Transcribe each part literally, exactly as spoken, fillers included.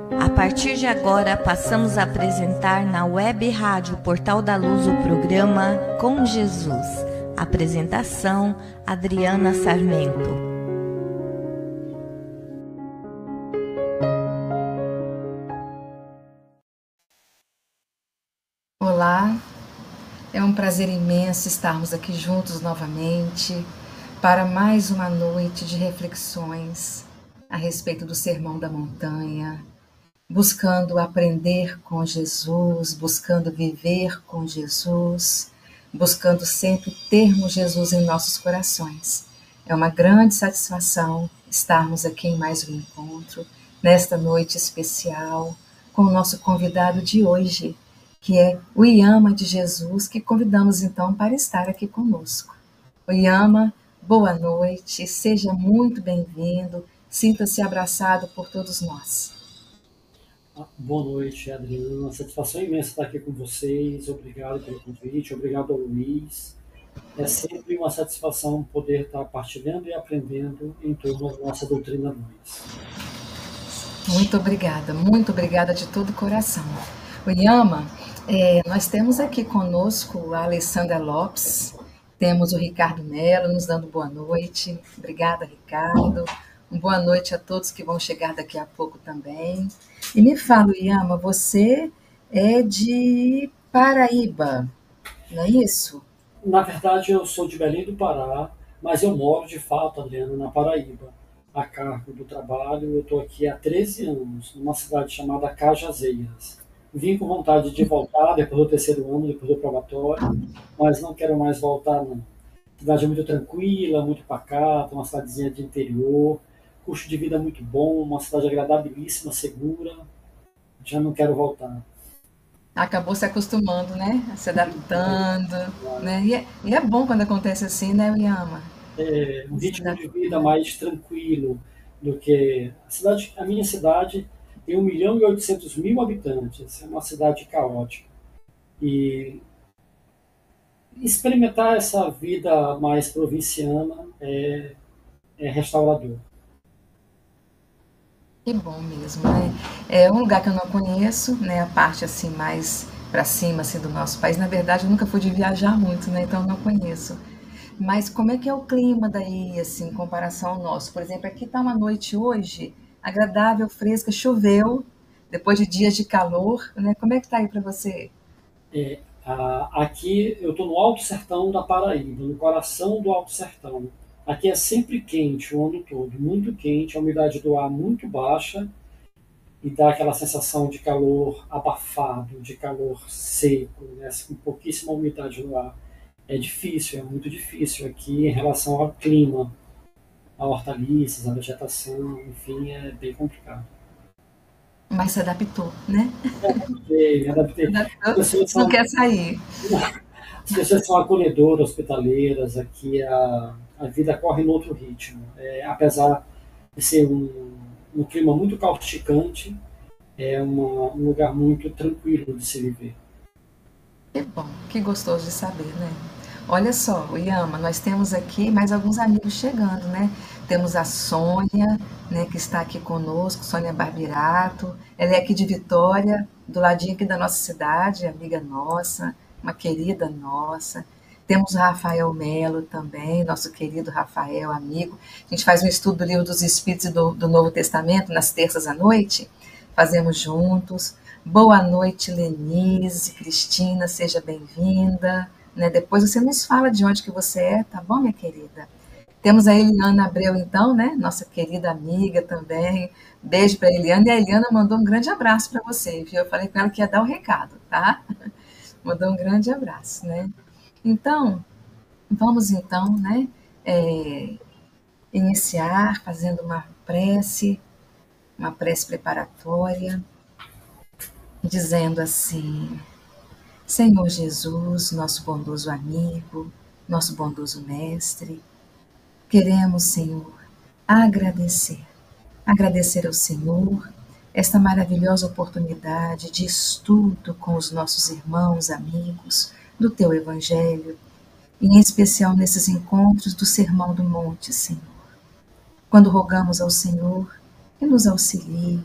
A partir de agora, passamos a apresentar na Web Rádio Portal da Luz o programa Com Jesus. Apresentação, Adriana Sarmento. Olá, é um prazer imenso estarmos aqui juntos novamente para mais uma noite de reflexões a respeito do Sermão da Montanha, buscando aprender com Jesus, buscando viver com Jesus, buscando sempre termos Jesus em nossos corações. É uma grande satisfação estarmos aqui em mais um encontro, nesta noite especial, com o nosso convidado de hoje, que é o Iama de Jesus, que convidamos então para estar aqui conosco. O Iama, boa noite, seja muito bem-vindo, sinta-se abraçado por todos nós. Boa noite, Adriana. Uma satisfação imensa estar aqui com vocês. Obrigado pelo convite, obrigado ao Luiz. É sempre uma satisfação poder estar partilhando e aprendendo em torno da nossa doutrina Luiz. Muito obrigada, muito obrigada de todo o coração. O Iama, é, nós temos aqui conosco a Alessandra Lopes, temos o Ricardo Mello nos dando boa noite. Obrigada, Ricardo. Boa noite a todos que vão chegar daqui a pouco também. E me fala, Iama, você é de Paraíba, não é isso? Na verdade, eu sou de Belém do Pará, mas eu moro, de fato, Adriana, na Paraíba. A cargo do trabalho, eu estou aqui há treze anos, numa cidade chamada Cajazeiras. Vim com vontade de voltar depois do terceiro ano, depois do probatório, mas não quero mais voltar, não. A cidade é muito tranquila, muito pacata, uma cidadezinha de interior, custo de vida muito bom, uma cidade agradabilíssima, segura. Já não quero voltar. Acabou se acostumando, né? Se adaptando, né? E é, e é bom quando acontece assim, né, Iama? É um ritmo de vida mais tranquilo do que a cidade. A minha cidade tem um milhão e oitocentos mil habitantes, é uma cidade caótica. E experimentar essa vida mais provinciana é, é restaurador. Que bom mesmo, né? É um lugar que eu não conheço, né? A parte assim mais para cima assim do nosso país. Na verdade, eu nunca fui de viajar muito, né? Então eu não conheço. Mas como é que é o clima daí, assim, em comparação ao nosso? Por exemplo, aqui está uma noite hoje agradável, fresca, choveu, depois de dias de calor, né? Como é que está aí para você? É, a, aqui eu estou no Alto Sertão da Paraíba, no coração do Alto Sertão. Aqui é sempre quente o ano todo, muito quente, a umidade do ar muito baixa e dá aquela sensação de calor abafado, de calor seco, né, com pouquíssima umidade no ar. É difícil, é muito difícil aqui em relação ao clima, a hortaliças, a vegetação, enfim, é bem complicado. Mas se adaptou, né? Me adaptei, me adaptei. Adaptou, As pessoas não são, quer sair. as pessoas são acolhedoras, hospitaleiras, aqui a, a vida corre em outro ritmo. É, apesar de ser um, um clima muito causticante, é uma, um lugar muito tranquilo de se viver. Que bom, que gostoso de saber, né? Olha só, o Iama, nós temos aqui mais alguns amigos chegando, né? Temos a Sônia, né, que está aqui conosco, Sônia Barbirato. Ela é aqui de Vitória, do ladinho aqui da nossa cidade, amiga nossa, uma querida nossa. Temos o Rafael Melo também, nosso querido Rafael, amigo. A gente faz um estudo do Livro dos Espíritos e do, do Novo Testamento nas terças à noite. Fazemos juntos. Boa noite, Lenise, Cristina, seja bem-vinda. Né? Depois você nos fala de onde que você é, tá bom, minha querida? Temos a Eliana Abreu, então, né? Nossa querida amiga também. Beijo para a Eliana. E a Eliana mandou um grande abraço para você, viu? Eu falei com ela que ia dar o recado, tá? Mandou um grande abraço, né? Então, vamos então, né? É, iniciar fazendo uma prece, uma prece preparatória, dizendo assim: Senhor Jesus, nosso bondoso amigo, nosso bondoso mestre, queremos, Senhor, agradecer, agradecer ao Senhor esta maravilhosa oportunidade de estudo com os nossos irmãos, amigos do Teu Evangelho, em especial nesses encontros do Sermão do Monte, Senhor. Quando rogamos ao Senhor que nos auxilie,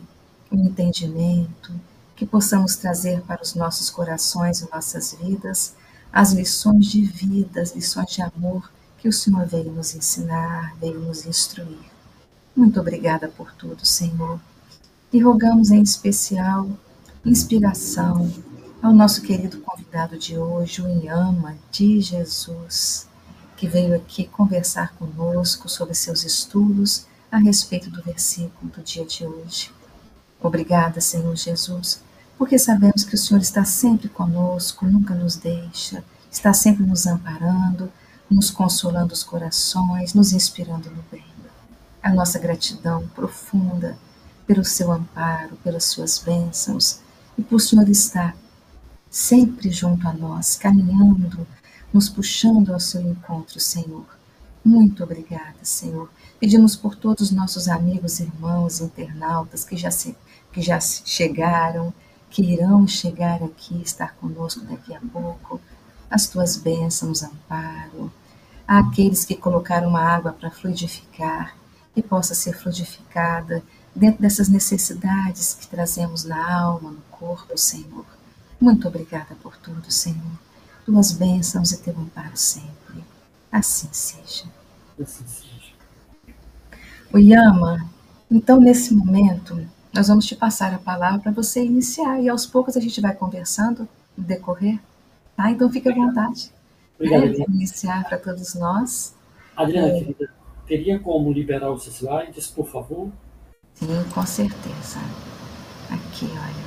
o entendimento, que possamos trazer para os nossos corações e nossas vidas as lições de vida, as lições de amor que o Senhor veio nos ensinar, veio nos instruir. Muito obrigada por tudo, Senhor. E rogamos em especial inspiração ao nosso querido convidado de hoje, o Inhama de Jesus, que veio aqui conversar conosco sobre seus estudos a respeito do versículo do dia de hoje. Obrigada, Senhor Jesus, porque sabemos que o Senhor está sempre conosco, nunca nos deixa, está sempre nos amparando, nos consolando os corações, nos inspirando no bem. A nossa gratidão profunda pelo seu amparo, pelas suas bênçãos e por o Senhor estar sempre junto a nós, caminhando, nos puxando ao seu encontro, Senhor. Muito obrigada, Senhor. Pedimos por todos os nossos amigos, irmãos, internautas que já, se, que já chegaram, que irão chegar aqui, estar conosco daqui a pouco, as tuas bênçãos, amparo, àqueles que colocaram uma água para fluidificar, que possa ser fluidificada dentro dessas necessidades que trazemos na alma, no corpo, Senhor. Muito obrigada por tudo, Senhor. Tuas bênçãos e teu amparo sempre. Assim seja. Assim seja. O Yama, então nesse momento, nós vamos te passar a palavra para você iniciar e aos poucos a gente vai conversando no decorrer, tá? Então fique à vontade. Obrigado, né? Iniciar para todos nós. Adriana, é... querida, teria como liberar os slides, por favor? Sim, com certeza. Aqui, olha.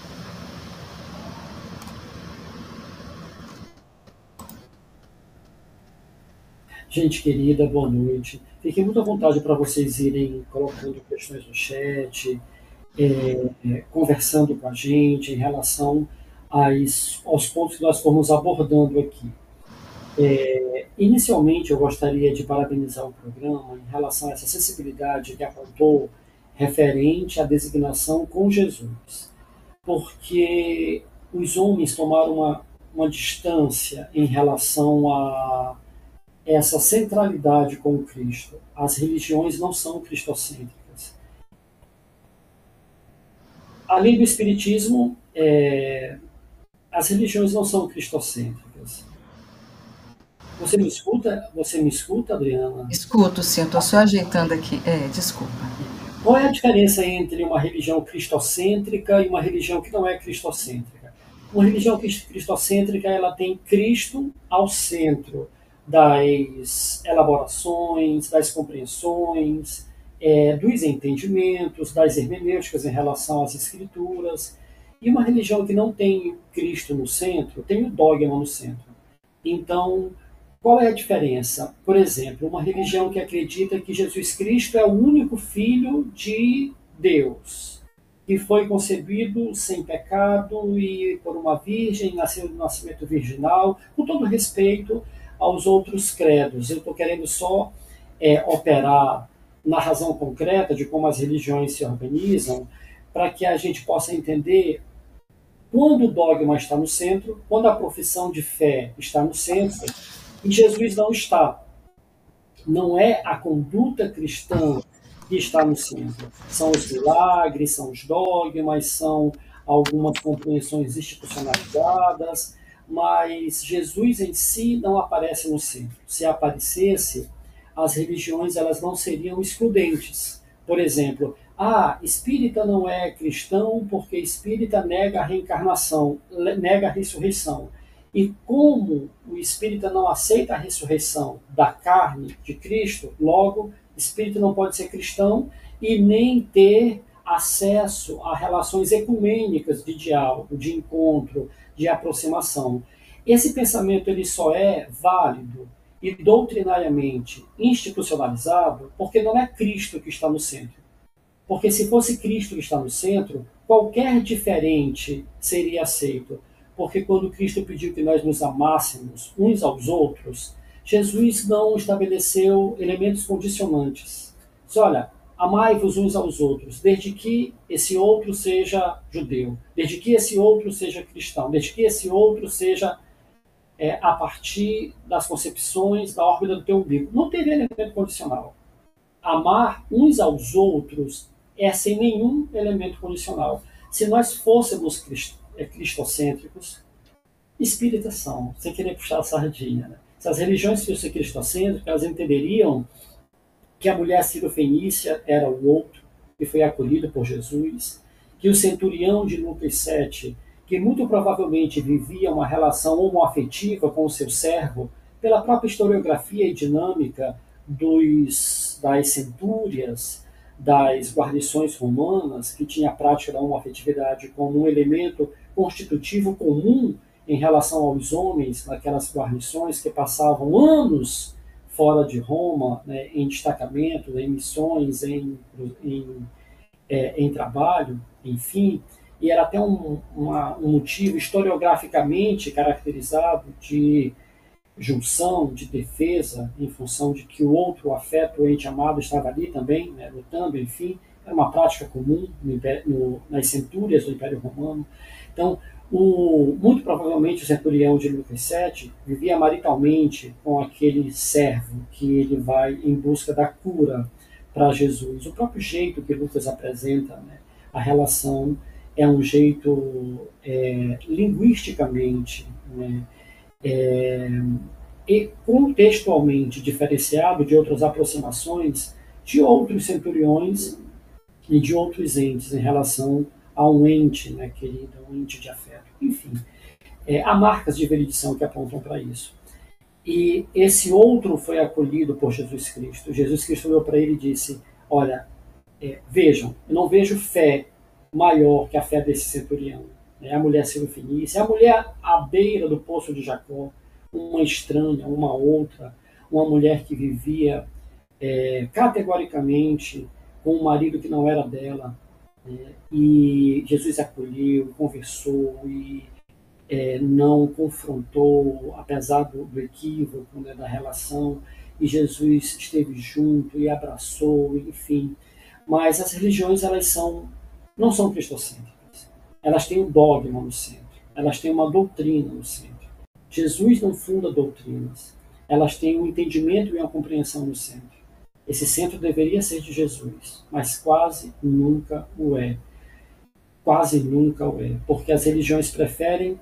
Gente querida, boa noite. Fiquem muito à vontade para vocês irem colocando questões no chat, é, é, conversando com a gente em relação às, aos pontos que nós fomos abordando aqui. É, inicialmente, eu gostaria de parabenizar o programa em relação a essa sensibilidade que apontou referente à designação com Jesus, porque os homens tomaram uma, uma distância em relação a essa centralidade com o Cristo. As religiões não são cristocêntricas. Além do Espiritismo, é, as religiões não são cristocêntricas. Você me escuta? Você me escuta, Adriana? Escuto, sim. Estou só ajeitando aqui. É, desculpa. Qual é a diferença entre uma religião cristocêntrica e uma religião que não é cristocêntrica? Uma religião cristocêntrica, ela tem Cristo ao centro das elaborações, das compreensões, é, dos entendimentos, das hermenêuticas em relação às escrituras. E uma religião que não tem Cristo no centro, tem o dogma no centro. Então, qual é a diferença? Por exemplo, uma religião que acredita que Jesus Cristo é o único Filho de Deus, que foi concebido sem pecado e por uma virgem, nasceu do nascimento virginal, com todo respeito aos outros credos. Eu estou querendo só é, operar na razão concreta de como as religiões se organizam, para que a gente possa entender quando o dogma está no centro, quando a profissão de fé está no centro, e Jesus não está. Não é a conduta cristã que está no centro. São os milagres, são os dogmas, são algumas compreensões institucionalizadas, mas Jesus em si não aparece no centro. Se aparecesse, as religiões elas não seriam excludentes. Por exemplo, ah, espírita não é cristão porque espírita nega a reencarnação, nega a ressurreição. E como o espírita não aceita a ressurreição da carne de Cristo, logo, espírita não pode ser cristão e nem ter acesso a relações ecumênicas de diálogo, de encontro, de aproximação. Esse pensamento ele só é válido e doutrinariamente institucionalizado porque não é Cristo que está no centro. Porque se fosse Cristo que está no centro, qualquer diferente seria aceito. Porque quando Cristo pediu que nós nos amássemos uns aos outros, Jesus não estabeleceu elementos condicionantes. Diz, olha, amai-vos uns aos outros, desde que esse outro seja judeu, desde que esse outro seja cristão, desde que esse outro seja é, a partir das concepções da órbita do teu umbigo. Não teria elemento condicional. Amar uns aos outros é sem nenhum elemento condicional. Se nós fôssemos crist, é, cristocêntricos, espíritas são, sem querer puxar a sardinha, né? Se as religiões fossem cristocêntricas, elas entenderiam que a mulher sírio-fenícia era o outro, que foi acolhido por Jesus, que o centurião de Lucas sete, que muito provavelmente vivia uma relação homoafetiva com o seu servo, pela própria historiografia e dinâmica dos, das centúrias, das guarnições romanas, que tinha a prática da homoafetividade como um elemento constitutivo comum em relação aos homens naquelas guarnições que passavam anos fora de Roma, né, em destacamento, em missões, em, em, é, em trabalho, enfim, e era até um, uma, um motivo historiograficamente caracterizado de junção, de defesa, em função de que o outro, o afeto, o ente amado, estava ali também, né, lutando, enfim, era uma prática comum no, no, nas centúrias do Império Romano. Então, o, muito provavelmente o centurião de Lucas sete vivia maritalmente com aquele servo que ele vai em busca da cura para Jesus. O próprio jeito que Lucas apresenta, né, a relação é um jeito é, linguisticamente, né, é, e contextualmente diferenciado de outras aproximações de outros centuriões e de outros entes em relação a um ente, né, querido, um ente de afeto. Enfim, é, há marcas de veridição que apontam para isso. E esse outro foi acolhido por Jesus Cristo. Jesus Cristo olhou para ele e disse, olha, é, vejam, eu não vejo fé maior que a fé desse centurião. É a mulher sírio-fenícia, a mulher à beira do poço de Jacó, uma estranha, uma outra, uma mulher que vivia é, categoricamente com um marido que não era dela, é, e Jesus acolheu, conversou e é, não confrontou, apesar do, do equívoco, né, da relação, e Jesus esteve junto e abraçou, enfim. Mas as religiões, elas são, não são cristocêntricas. Elas têm um dogma no centro, elas têm uma doutrina no centro. Jesus não funda doutrinas, elas têm um entendimento e uma compreensão no centro. Esse centro deveria ser de Jesus, mas quase nunca o é. Quase nunca o é, porque as religiões preferem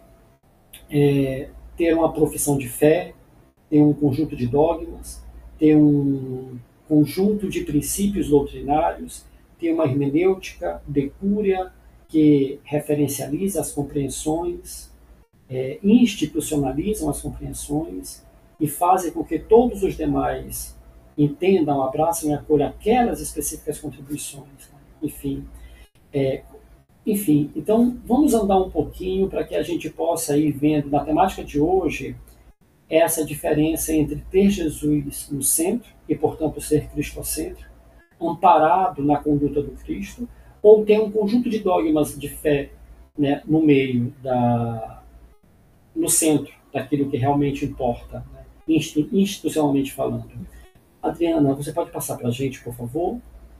é, ter uma profissão de fé, ter um conjunto de dogmas, ter um conjunto de princípios doutrinários, ter uma hermenêutica decúria que referencializa as compreensões, é, institucionalizam as compreensões e fazem com que todos os demais entendam, abracem e acolham aquelas específicas contribuições. Né? Enfim, é, enfim, então vamos andar um pouquinho para que a gente possa ir vendo na temática de hoje essa diferença entre ter Jesus no centro e, portanto, ser cristocêntrico, amparado na conduta do Cristo, ou ter um conjunto de dogmas de fé, né, no meio, da, no centro daquilo que realmente importa, né, institucionalmente falando. Adriana, você pode passar para a gente, por favor?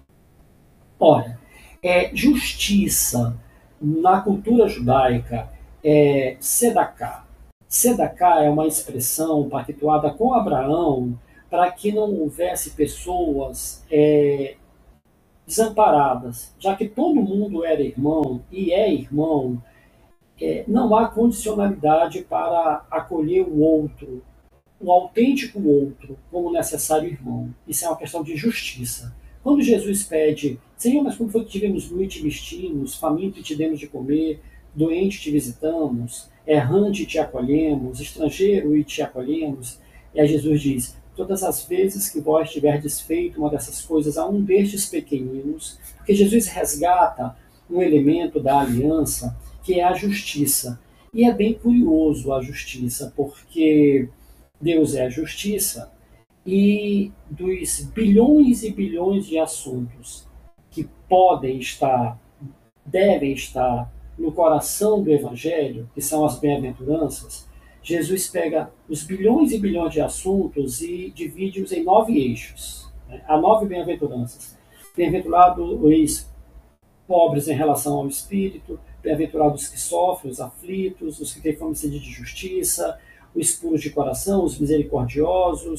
Olha, é, justiça na cultura judaica é sedaká. Sedaká é uma expressão pactuada com Abraão para que não houvesse pessoas é, desamparadas, já que todo mundo era irmão e é irmão, é, não há condicionalidade para acolher o outro, o autêntico outro, como necessário irmão. Isso é uma questão de justiça. Quando Jesus pede, Senhor, mas como foi que tivemos noite e vestimos, faminto e te demos de comer, doente te visitamos, errante te acolhemos, estrangeiro e te acolhemos, e aí Jesus diz, todas as vezes que vós tiverdes feito uma dessas coisas a um destes pequeninos, porque Jesus resgata um elemento da aliança, que é a justiça. E é bem curioso a justiça, porque Deus é a justiça, e dos bilhões e bilhões de assuntos que podem estar, devem estar no coração do Evangelho, que são as bem-aventuranças, Jesus pega os bilhões e bilhões de assuntos e divide-os em nove eixos. Né? Há nove bem-aventuranças. Bem-aventurados os pobres em relação ao espírito, bem-aventurados os que sofrem, os aflitos, os que têm fome e sede de justiça, os puros de coração, os misericordiosos,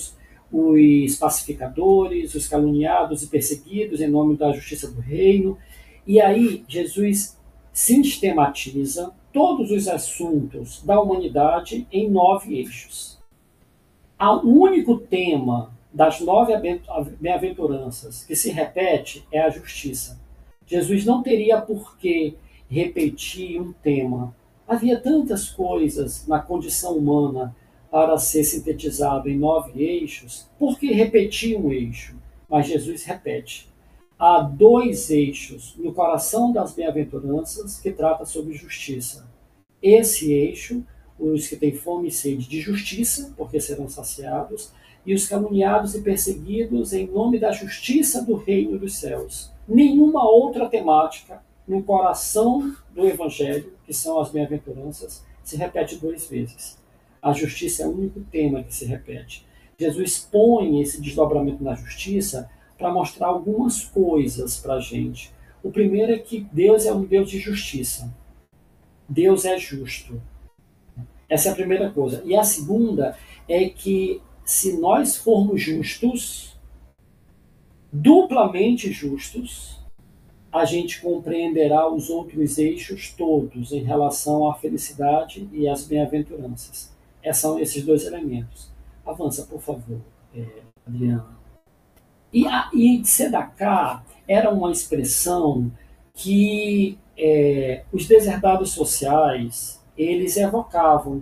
os pacificadores, os caluniados e perseguidos em nome da justiça do reino. E aí Jesus sistematiza todos os assuntos da humanidade em nove eixos. O único tema das nove bem-aventuranças que se repete é a justiça. Jesus não teria por que repetir um tema. Havia tantas coisas na condição humana para ser sintetizado em nove eixos, por que repetir um eixo? Mas Jesus repete. Há dois eixos no coração das bem-aventuranças que trata sobre justiça. Esse eixo, os que têm fome e sede de justiça, porque serão saciados, e os caluniados e perseguidos em nome da justiça do reino dos céus. Nenhuma outra temática no coração do Evangelho, que são as bem-aventuranças, se repete duas vezes. A justiça é o único tema que se repete. Jesus põe esse desdobramento na justiça para mostrar algumas coisas para a gente. O primeiro é que Deus é um Deus de justiça. Deus é justo. Essa é a primeira coisa. E a segunda é que se nós formos justos, duplamente justos, a gente compreenderá os outros eixos todos em relação à felicidade e às bem-aventuranças. São esses dois elementos. Avança, por favor, é, Adriana. E, a, e Tzedakah era uma expressão que é, os deserdados sociais eles evocavam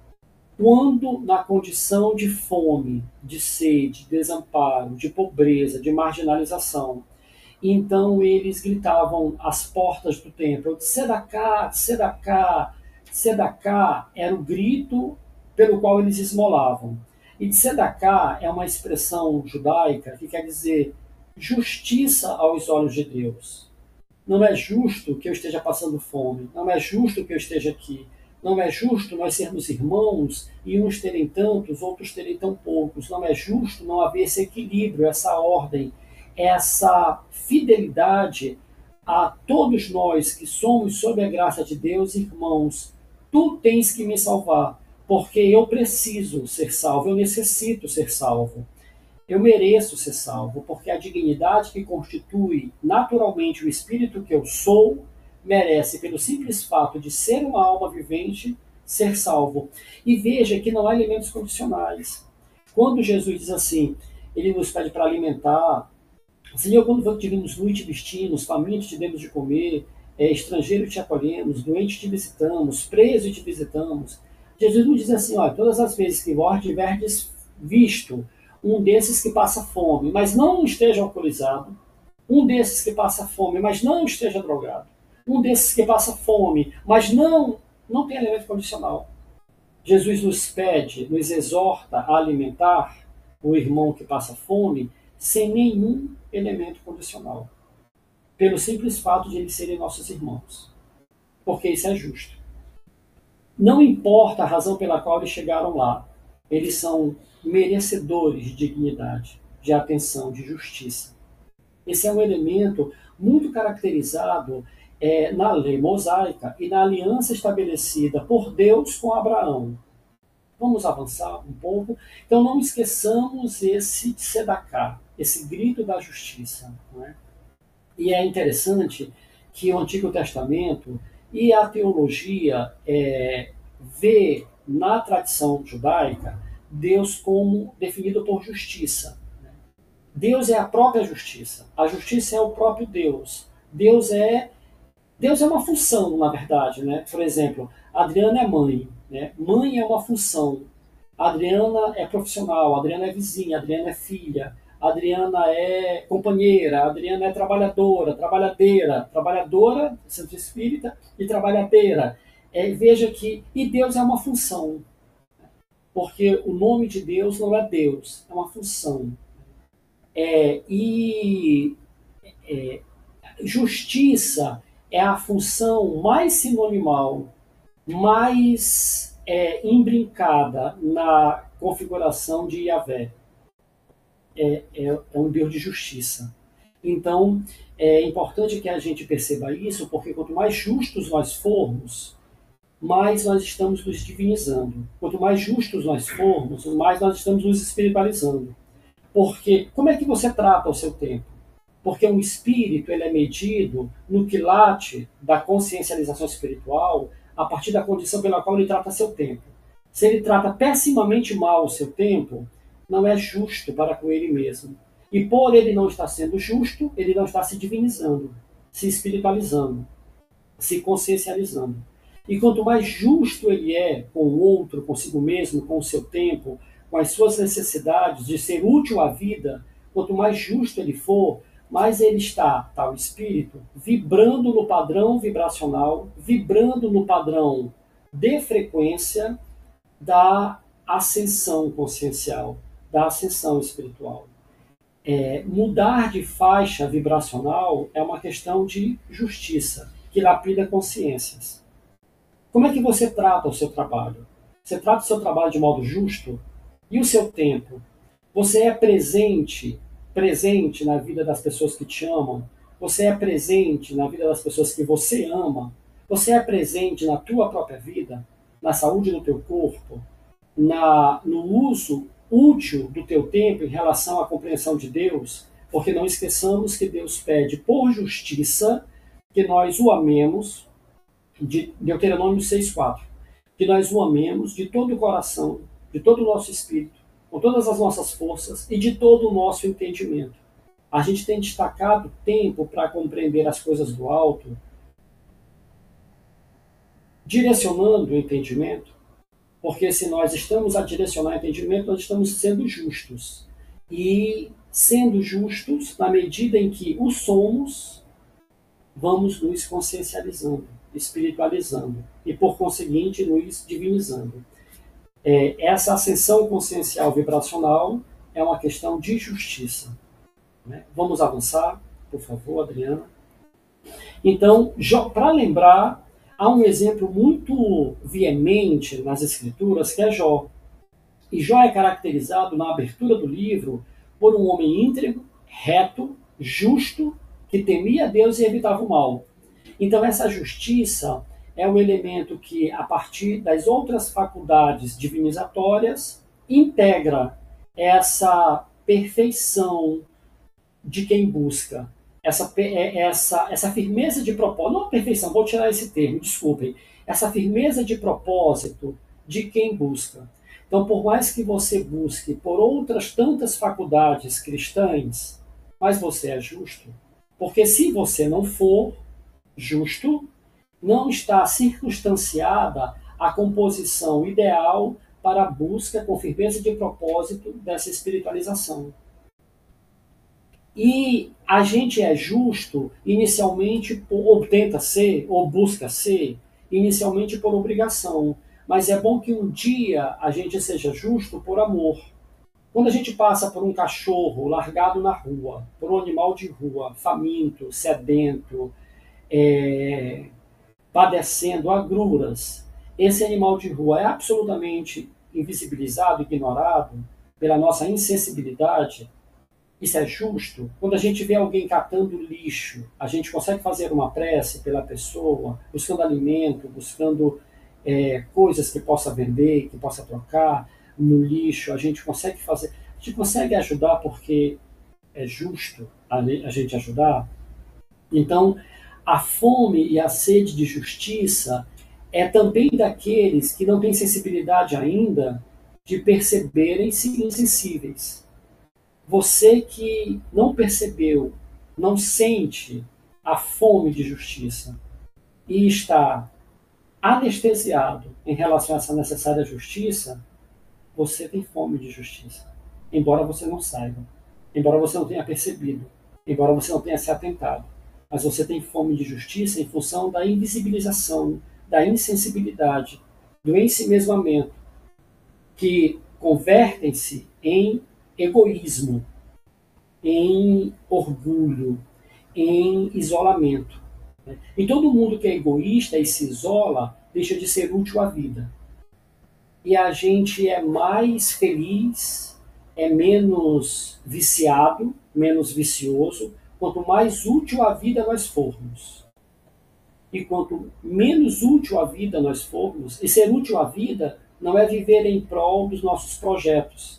quando, na condição de fome, de sede, de desamparo, de pobreza, de marginalização, então eles gritavam às portas do templo, Tzedakah, Tzedakah, Tzedakah era o grito pelo qual eles esmolavam. E Tzedakah é uma expressão judaica que quer dizer justiça aos olhos de Deus. Não é justo que eu esteja passando fome, não é justo que eu esteja aqui, não é justo nós sermos irmãos e uns terem tantos, outros terem tão poucos, não é justo não haver esse equilíbrio, essa ordem, essa fidelidade a todos nós que somos sob a graça de Deus, irmãos. Tu tens que me salvar, porque eu preciso ser salvo, eu necessito ser salvo. Eu mereço ser salvo, porque a dignidade que constitui naturalmente o espírito que eu sou, merece, pelo simples fato de ser uma alma vivente, ser salvo. E veja que não há elementos condicionais. Quando Jesus diz assim, ele nos pede para alimentar, Senhor, quando te vimos nu e te vestimos, faminto te demos de comer, é, estrangeiro te acolhemos, doente te visitamos, preso te visitamos. Jesus não diz assim, olha, todas as vezes que vós tiverdes visto um desses que passa fome, mas não esteja alcoolizado, um desses que passa fome, mas não esteja drogado, um desses que passa fome, mas não, não tem elemento condicional. Jesus nos pede, nos exorta a alimentar o irmão que passa fome sem nenhum elemento condicional, pelo simples fato de eles serem nossos irmãos, porque isso é justo. Não importa a razão pela qual eles chegaram lá, eles são merecedores de dignidade, de atenção, de justiça. Esse é um elemento muito caracterizado é, na lei mosaica e na aliança estabelecida por Deus com Abraão. Vamos avançar um pouco. Então não esqueçamos esse tzedakah, esse grito da justiça. Não é? E é interessante que o Antigo Testamento e a teologia é, vê na tradição judaica Deus como definido por justiça. Deus é a própria justiça. A justiça é o próprio Deus. Deus é, Deus é uma função, na verdade. Né? Por exemplo, Adriana é mãe. Né? Mãe é uma função. Adriana é profissional, Adriana é vizinha, Adriana é filha, Adriana é companheira, Adriana é trabalhadora, trabalhadeira, trabalhadora, centro espírita, e trabalhadeira. É, veja que, e Deus é uma função. Porque o nome de Deus não é Deus, é uma função. É, e é, justiça é a função mais sinonimal, mais é, imbrincada na configuração de Yahvé. É, é, é um Deus de justiça. Então, é importante que a gente perceba isso, porque quanto mais justos nós formos, mais nós estamos nos divinizando. Quanto mais justos nós formos, mais nós estamos nos espiritualizando. Porque como é que você trata o seu tempo? Porque um espírito ele é medido no quilate da consciencialização espiritual a partir da condição pela qual ele trata seu tempo. Se ele trata pessimamente mal o seu tempo, não é justo para com ele mesmo. E por ele não estar sendo justo, ele não está se divinizando, se espiritualizando, se consciencializando. E quanto mais justo ele é com o outro, consigo mesmo, com o seu tempo, com as suas necessidades de ser útil à vida, quanto mais justo ele for, mais ele está, tal espírito, vibrando no padrão vibracional, vibrando no padrão de frequência da ascensão consciencial, da ascensão espiritual. É, mudar de faixa vibracional é uma questão de justiça, que lapida consciências. Como é que você trata o seu trabalho? Você trata o seu trabalho de modo justo? E o seu tempo? Você é presente, presente na vida das pessoas que te amam? Você é presente na vida das pessoas que você ama? Você é presente na tua própria vida? Na saúde do teu corpo? Na, no uso útil do teu tempo em relação à compreensão de Deus? Porque não esqueçamos que Deus pede por justiça que nós o amemos, de Deuteronômio seis, quatro, que nós o amemos de todo o coração, de todo o nosso espírito, com todas as nossas forças e de todo o nosso entendimento. A gente tem destacado tempo para compreender as coisas do alto, direcionando o entendimento, porque se nós estamos a direcionar o entendimento, nós estamos sendo justos. E sendo justos, na medida em que o somos, vamos nos consciencializando, espiritualizando e, por conseguinte, nos divinizando. É, essa ascensão consciencial vibracional é uma questão de justiça. Né? Vamos avançar, por favor, Adriana. Então, para lembrar, há um exemplo muito veemente nas Escrituras, que é Jó. E Jó é caracterizado na abertura do livro por um homem íntegro, reto, justo, que temia Deus e evitava o mal. Então essa justiça é um elemento que, a partir das outras faculdades divinizatórias, integra essa perfeição de quem busca, essa, essa, essa firmeza de propósito, não a perfeição, vou tirar esse termo, desculpem, essa firmeza de propósito de quem busca. Então, por mais que você busque por outras tantas faculdades cristãs, mas você é justo, porque se você não for justo, não está circunstanciada a composição ideal para a busca com firmeza de propósito dessa espiritualização. E a gente é justo inicialmente, por, ou tenta ser, ou busca ser, inicialmente por obrigação. Mas é bom que um dia a gente seja justo por amor. Quando a gente passa por um cachorro largado na rua, por um animal de rua, faminto, sedento, é, padecendo agruras, esse animal de rua é absolutamente invisibilizado, ignorado pela nossa insensibilidade. Isso é justo? Quando a gente vê alguém catando lixo, a gente consegue fazer uma prece pela pessoa, buscando alimento, buscando é, coisas que possa vender, que possa trocar no lixo, a gente consegue fazer, a gente consegue ajudar porque é justo a, a gente ajudar. Então, a fome e a sede de justiça é também daqueles que não têm sensibilidade ainda de perceberem-se insensíveis. Você que não percebeu, não sente a fome de justiça e está anestesiado em relação a essa necessária justiça, você tem fome de justiça. Embora você não saiba, embora você não tenha percebido, embora você não tenha se atentado. Mas você tem fome de justiça em função da invisibilização, da insensibilidade, do ensimesmamento, que convertem-se em egoísmo, em orgulho, em isolamento. E todo mundo que é egoísta e se isola deixa de ser útil à vida. E a gente é mais feliz, é menos viciado, menos vicioso, quanto mais útil à vida nós formos. E quanto menos útil à vida nós formos, e ser útil à vida não é viver em prol dos nossos projetos,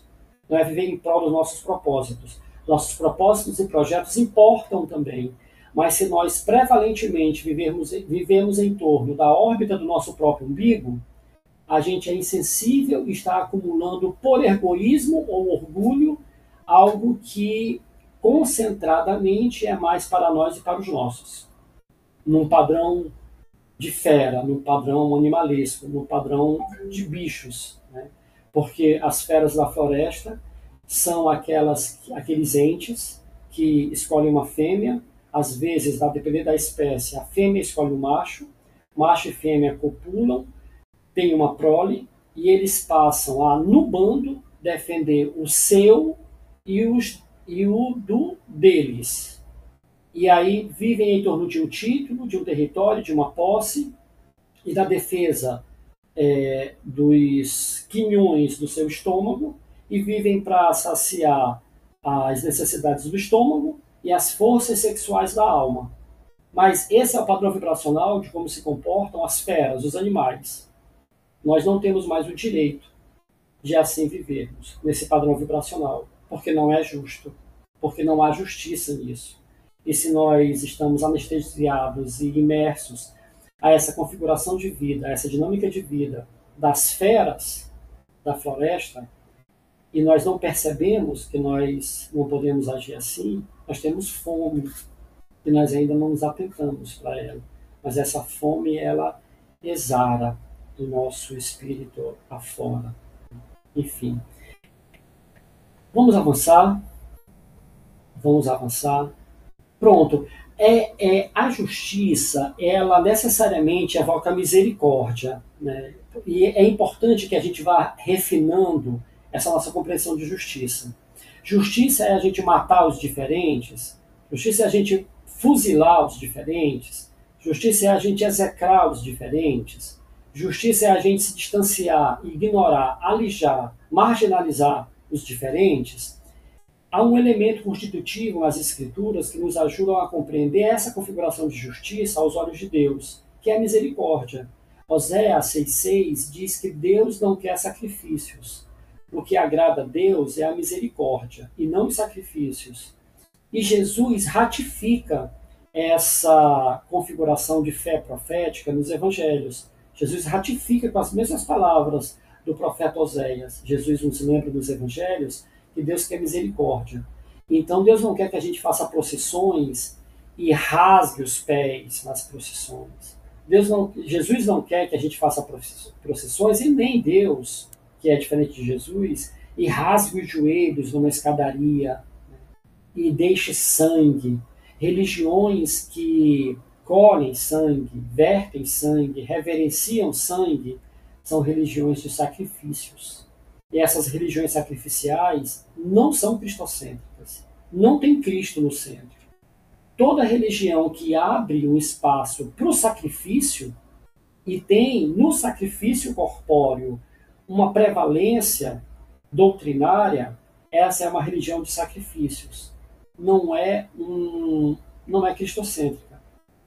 não é viver em prol dos nossos propósitos. Nossos propósitos e projetos importam também, mas se nós prevalentemente vivermos, vivemos em torno da órbita do nosso próprio umbigo, a gente é insensível e está acumulando por egoísmo ou orgulho algo que concentradamente é mais para nós e para os nossos. Num padrão de fera, num padrão animalesco, num padrão de bichos, né? Porque as feras da floresta são aquelas, aqueles entes que escolhem uma fêmea, às vezes, a depender da espécie, a fêmea escolhe o macho, macho e fêmea copulam, tem uma prole, e eles passam a, no bando, defender o seu e, os, e o do deles. E aí vivem em torno de um título, de um território, de uma posse, e da defesa é, dos quinhões do seu estômago, e vivem para saciar as necessidades do estômago e as forças sexuais da alma. Mas esse é o padrão vibracional de como se comportam as feras, os animais. Nós não temos mais o direito de assim vivermos, nesse padrão vibracional, porque não é justo, porque não há justiça nisso. E se nós estamos anestesiados e imersos a essa configuração de vida, a essa dinâmica de vida das feras da floresta, e nós não percebemos que nós não podemos agir assim, nós temos fome, e nós ainda não nos atentamos para ela. Mas essa fome, ela exara do nosso espírito afora. Enfim. Vamos avançar. Vamos avançar. Pronto. É, é, a justiça, ela necessariamente evoca misericórdia, né? E é importante que a gente vá refinando essa nossa compreensão de justiça. Justiça é a gente matar os diferentes, justiça é a gente fuzilar os diferentes, justiça é a gente execrar os diferentes, justiça é a gente se distanciar, ignorar, alijar, marginalizar os diferentes. Há um elemento constitutivo nas Escrituras que nos ajudam a compreender essa configuração de justiça aos olhos de Deus, que é a misericórdia. Oséias seis seis diz que Deus não quer sacrifícios. O que agrada a Deus é a misericórdia e não os sacrifícios. E Jesus ratifica essa configuração de fé profética nos evangelhos. Jesus ratifica com as mesmas palavras do profeta Oséias. Jesus nos lembra nos evangelhos que Deus quer misericórdia. Então Deus não quer que a gente faça procissões e rasgue os pés nas procissões. Deus não, Jesus não quer que a gente faça procissões, e nem Deus, que é diferente de Jesus, e rasgue os joelhos numa escadaria, né, e deixe sangue. Religiões que colhem sangue, vertem sangue, reverenciam sangue, são religiões de sacrifícios. E essas religiões sacrificiais não são cristocêntricas. Não tem Cristo no centro. Toda religião que abre um espaço para o sacrifício e tem no sacrifício corpóreo uma prevalência doutrinária, essa é uma religião de sacrifícios. Não é, um, não é cristocêntrica.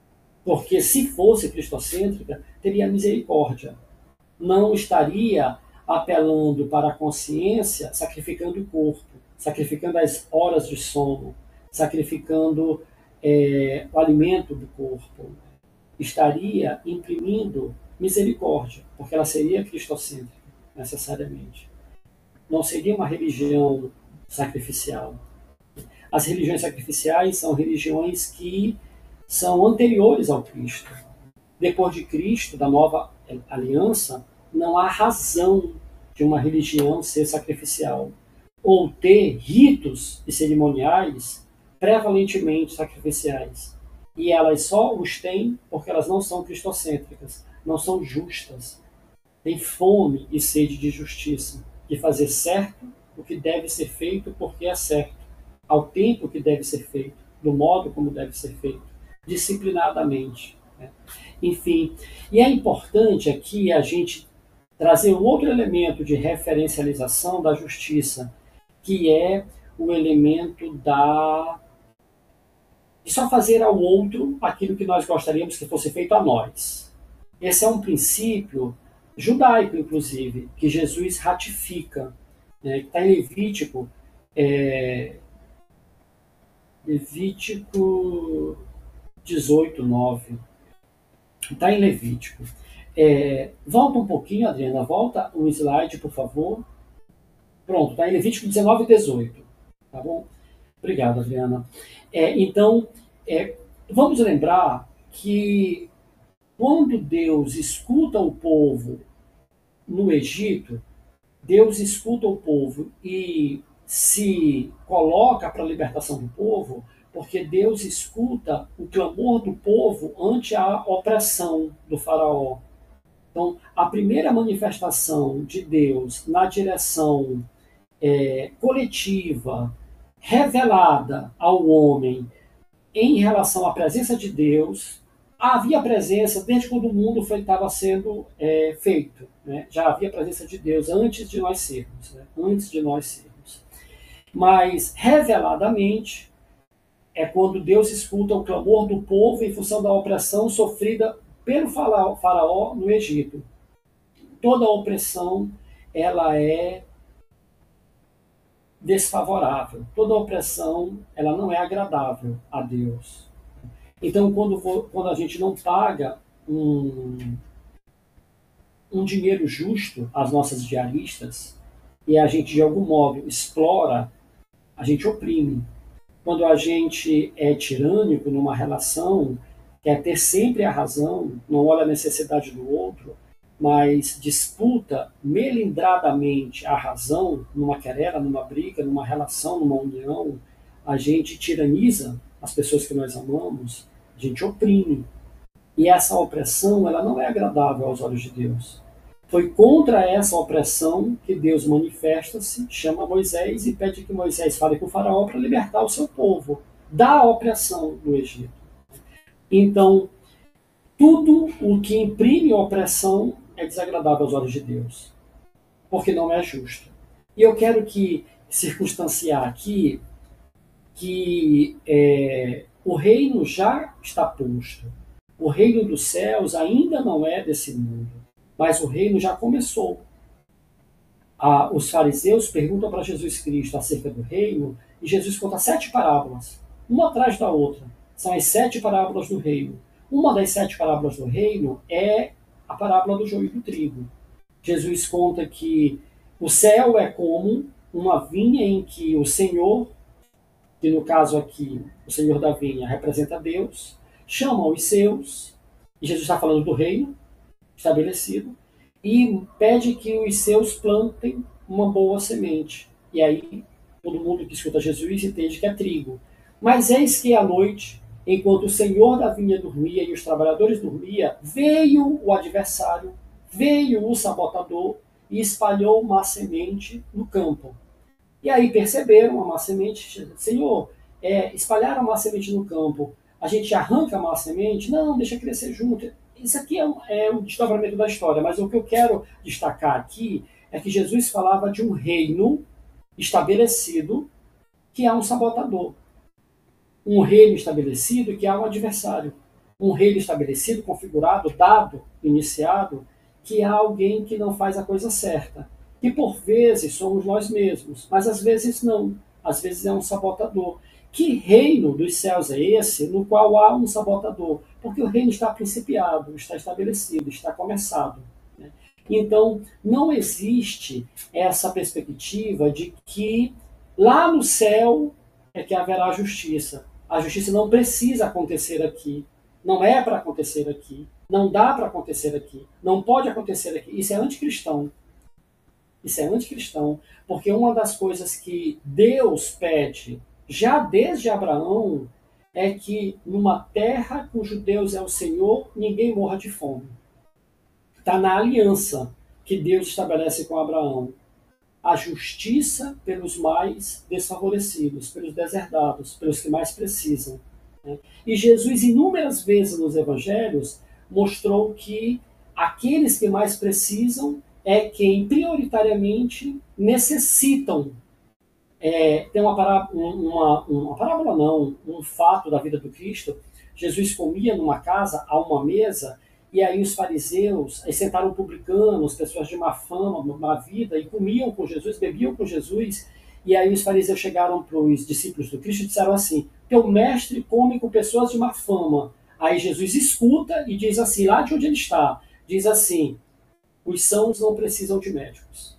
Porque se fosse cristocêntrica, teria misericórdia. Não estaria apelando para a consciência, sacrificando o corpo, sacrificando as horas de sono, sacrificando é, o alimento do corpo. Estaria imprimindo misericórdia, porque ela seria cristocêntrica, necessariamente. Não seria uma religião sacrificial. As religiões sacrificiais são religiões que são anteriores ao Cristo. Depois de Cristo, da nova aliança, não há razão de uma religião ser sacrificial ou ter ritos e cerimoniais prevalentemente sacrificiais. E elas só os têm porque elas não são cristocêntricas, não são justas. Têm fome e sede de justiça, de fazer certo o que deve ser feito porque é certo, ao tempo que deve ser feito, do modo como deve ser feito, disciplinadamente. Né? Enfim, e é importante aqui a gente trazer um outro elemento de referencialização da justiça, que é o elemento da de só fazer ao outro aquilo que nós gostaríamos que fosse feito a nós. Esse é um princípio judaico, inclusive, que Jesus ratifica né, que está em Levítico, é, Levítico dezoito, nove. Está em Levítico. É, volta um pouquinho, Adriana, volta um slide, por favor. Pronto, está em Levítico dezenove e dezoito. Tá bom? Obrigado, Adriana. É, então, é, vamos lembrar que quando Deus escuta o povo no Egito, Deus escuta o povo e se coloca para a libertação do povo, porque Deus escuta o clamor do povo ante a opressão do faraó. Então, a primeira manifestação de Deus na direção é, coletiva, revelada ao homem em relação à presença de Deus, havia presença desde quando o mundo estava sendo é, feito. Né? Já havia presença de Deus antes de nós sermos. Né? Antes de nós sermos. Mas, reveladamente, é quando Deus escuta o clamor do povo em função da opressão sofrida pelo faraó no Egito. Toda opressão, ela é desfavorável. Toda opressão, ela não é agradável a Deus. Então, quando, quando a gente não paga um, um dinheiro justo às nossas diaristas e a gente, de algum modo, explora, a gente oprime. Quando a gente é tirânico numa relação, quer ter sempre a razão, não olha a necessidade do outro, mas disputa melindradamente a razão numa querela, numa briga, numa relação, numa união, a gente tiraniza as pessoas que nós amamos, a gente oprime. E essa opressão, ela não é agradável aos olhos de Deus. Foi contra essa opressão que Deus manifesta-se, chama Moisés e pede que Moisés fale com o faraó para libertar o seu povo da opressão no Egito. Então, tudo o que imprime opressão é desagradável aos olhos de Deus, porque não é justo. E eu quero que circunstanciar aqui que é, o reino já está posto. O reino dos céus ainda não é desse mundo, mas o reino já começou. Ah, os fariseus perguntam para Jesus Cristo acerca do reino, e Jesus conta sete parábolas, uma atrás da outra. São as sete parábolas do reino. Uma das sete parábolas do reino é a parábola do joio e do trigo. Jesus conta que o céu é como uma vinha em que o Senhor, que no caso aqui, o Senhor da vinha representa Deus, chama os seus, e Jesus está falando do reino estabelecido, e pede que os seus plantem uma boa semente. E aí, todo mundo que escuta Jesus entende que é trigo. Mas eis que à noite, enquanto o Senhor da vinha dormia e os trabalhadores dormiam, veio o adversário, veio o sabotador e espalhou uma semente no campo. E aí perceberam a má semente, Senhor, é, espalharam a má semente no campo, a gente arranca a má semente? Não, deixa crescer junto. Isso aqui é um, é um desdobramento da história, mas o que eu quero destacar aqui é que Jesus falava de um reino estabelecido que há um sabotador. Um reino estabelecido que há um adversário. Um reino estabelecido, configurado, dado, iniciado, que há alguém que não faz a coisa certa. Que por vezes somos nós mesmos, mas às vezes não. Às vezes é um sabotador. Que reino dos céus é esse no qual há um sabotador? Porque o reino está principiado, está estabelecido, está começado. Né? Então, não existe essa perspectiva de que lá no céu é que haverá justiça. A justiça não precisa acontecer aqui. Não é para acontecer aqui. Não dá para acontecer aqui. Não pode acontecer aqui. Isso é anticristão. Isso é anticristão. Porque uma das coisas que Deus pede, já desde Abraão, é que numa terra cujo Deus é o Senhor, ninguém morra de fome. Está na aliança que Deus estabelece com Abraão. A justiça pelos mais desfavorecidos, pelos deserdados, pelos que mais precisam. Né? E Jesus, inúmeras vezes nos evangelhos, mostrou que aqueles que mais precisam é quem prioritariamente necessitam. É, tem uma parábola, uma, uma parábola não, um fato da vida do Cristo. Jesus comia numa casa, a uma mesa, e aí os fariseus, aí sentaram publicanos, pessoas de má fama, má vida, e comiam com Jesus, bebiam com Jesus, e aí os fariseus chegaram para os discípulos do Cristo e disseram assim, teu mestre come com pessoas de má fama. Aí Jesus escuta e diz assim, lá de onde ele está, diz assim, os sãos não precisam de médicos.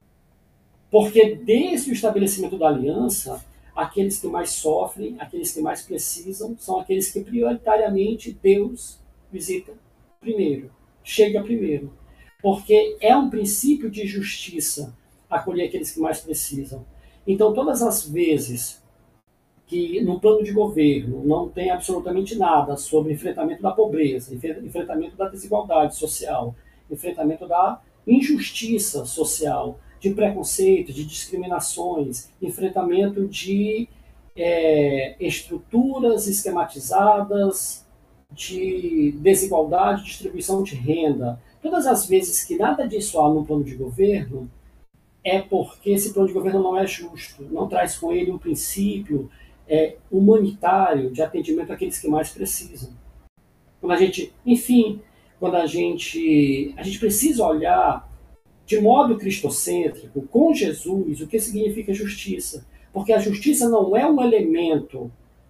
Porque desde o estabelecimento da aliança, aqueles que mais sofrem, aqueles que mais precisam, são aqueles que prioritariamente Deus visita primeiro, chega primeiro. Porque é um princípio de justiça acolher aqueles que mais precisam. Então, todas as vezes que no plano de governo não tem absolutamente nada sobre enfrentamento da pobreza, enfrentamento da desigualdade social, enfrentamento da injustiça social, de preconceito, de discriminações, enfrentamento de é, estruturas esquematizadas, de desigualdade, distribuição de renda. Todas as vezes que nada disso há no plano de governo, é porque esse plano de governo não é justo, não traz com ele um princípio é, humanitário de atendimento àqueles que mais precisam. Quando a gente, enfim, quando a gente, a gente precisa olhar de modo cristocêntrico, com Jesus, o que significa justiça. Porque a justiça não é um elemento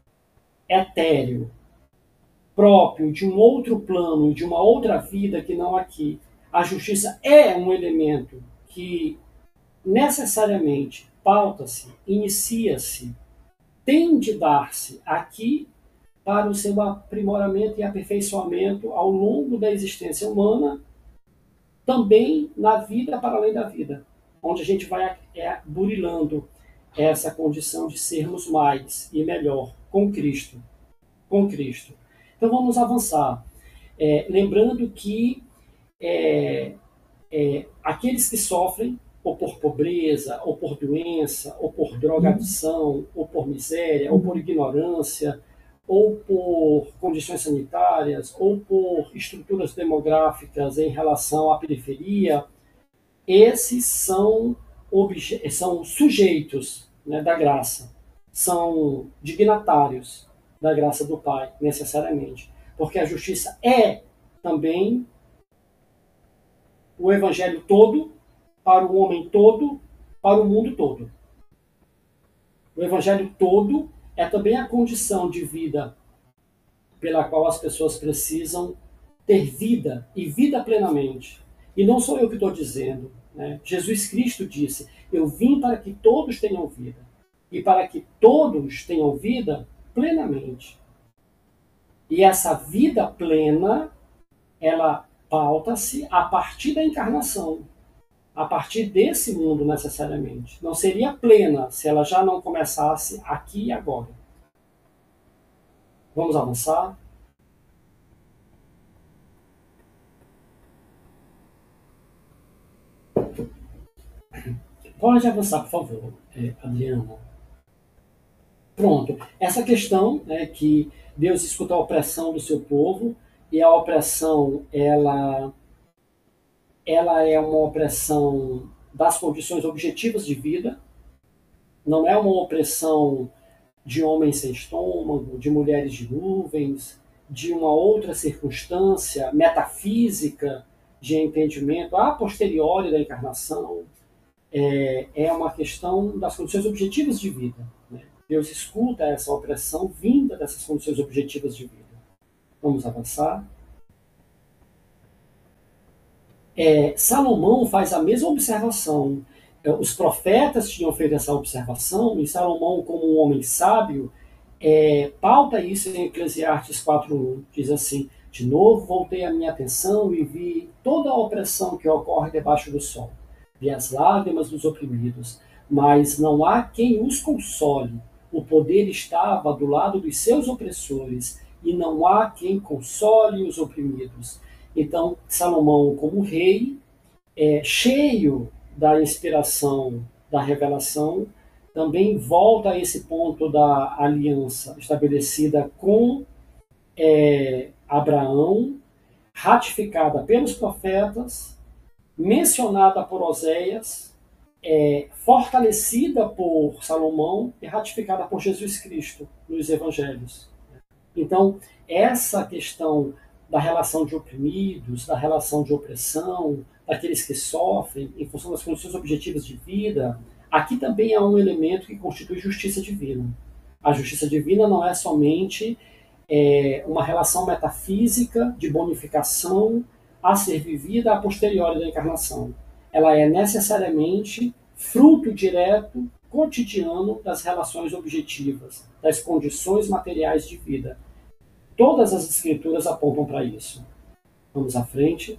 etéreo, próprio de um outro plano, de uma outra vida que não aqui. A justiça é um elemento que necessariamente pauta-se, inicia-se, tem de dar-se aqui para o seu aprimoramento e aperfeiçoamento ao longo da existência humana, também na vida para além da vida, onde a gente vai é, burilando essa condição de sermos mais e melhor com Cristo. Com Cristo. Então vamos avançar. É, lembrando que é, é, aqueles que sofrem, ou por pobreza, ou por doença, ou por drogadição, ou por miséria, ou por ignorância, ou por condições sanitárias, ou por estruturas demográficas em relação à periferia, esses são, são sujeitos, né, da graça, são dignatários da graça do Pai, necessariamente. Porque a justiça é também o evangelho todo, para o homem todo, para o mundo todo. O evangelho todo é também a condição de vida pela qual as pessoas precisam ter vida, e vida plenamente. E não sou eu que estou dizendo, né? Jesus Cristo disse, eu vim para que todos tenham vida, e para que todos tenham vida plenamente. E essa vida plena, ela pauta-se a partir da encarnação, a partir desse mundo necessariamente. Não seria plena se ela já não começasse aqui e agora. Vamos avançar? Pode avançar, por favor, Adriana. Pronto. Essa questão, né, que Deus escuta a opressão do seu povo, e a opressão, ela, ela é uma opressão das condições objetivas de vida, não é uma opressão de homens sem estômago, de mulheres de nuvens, de uma outra circunstância metafísica de entendimento a posteriori da encarnação. É, é uma questão das condições objetivas de vida, né? Deus escuta essa opressão vinda dessas condições objetivas de vida. Vamos avançar. É, Salomão faz a mesma observação. Os profetas tinham feito essa observação, e Salomão, como um homem sábio, é, pauta isso em Eclesiastes quatro um. Diz assim, de novo voltei a minha atenção e vi toda a opressão que ocorre debaixo do sol. Vi as lágrimas dos oprimidos, mas não há quem os console. O poder estava do lado dos seus opressores, e não há quem console os oprimidos. Então, Salomão, como rei, é, cheio da inspiração, da revelação, também volta a esse ponto da aliança estabelecida com é, Abraão, ratificada pelos profetas, mencionada por Oséias, é, fortalecida por Salomão e ratificada por Jesus Cristo nos evangelhos. Então, essa questão da relação de oprimidos, da relação de opressão, daqueles que sofrem em função das condições objetivas de vida, aqui também há um elemento que constitui justiça divina. A justiça divina não é somente é, uma relação metafísica de bonificação a ser vivida a posteriori da encarnação. Ela é necessariamente fruto direto, cotidiano das relações objetivas, das condições materiais de vida. Todas as escrituras apontam para isso. Vamos à frente.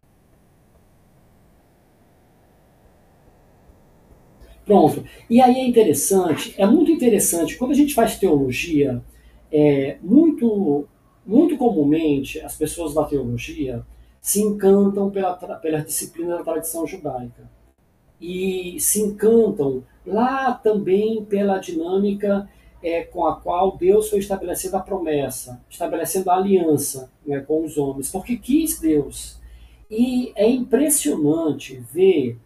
Pronto. E aí é interessante, é muito interessante, quando a gente faz teologia, é, muito, muito comumente as pessoas da teologia se encantam pela, pela disciplina da tradição judaica. E se encantam lá também pela dinâmica é, com a qual Deus foi estabelecendo a promessa, estabelecendo a aliança, né, com os homens, porque quis Deus. E é impressionante ver